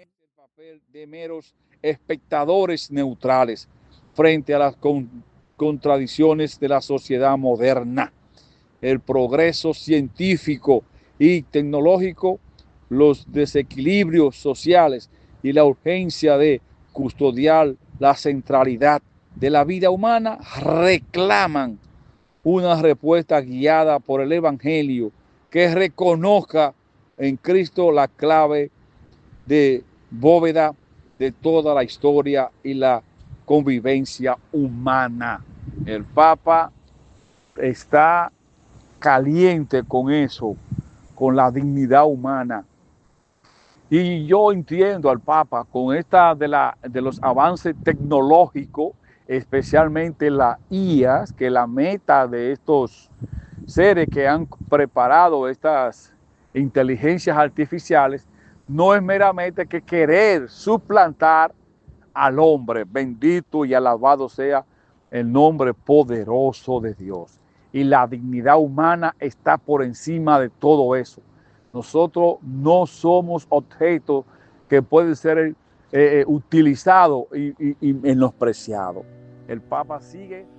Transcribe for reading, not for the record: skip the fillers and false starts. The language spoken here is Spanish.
el papel de meros espectadores neutrales frente a las contradicciones de la sociedad moderna. El progreso científico y tecnológico, los desequilibrios sociales y la urgencia de custodiar la centralidad de la vida humana reclaman una respuesta guiada por el Evangelio que reconozca en Cristo la clave de bóveda de toda la historia y la convivencia humana. El Papa está caliente con eso, con la dignidad humana. Y yo entiendo al Papa con esta de los avances tecnológicos, especialmente la IAS, que la meta de estos seres que han preparado estas inteligencias artificiales no es meramente que querer suplantar al hombre. Bendito y alabado sea el nombre poderoso de Dios. Y la dignidad humana está por encima de todo eso. Nosotros no somos objetos que pueden ser utilizados y menospreciados. El Papa sigue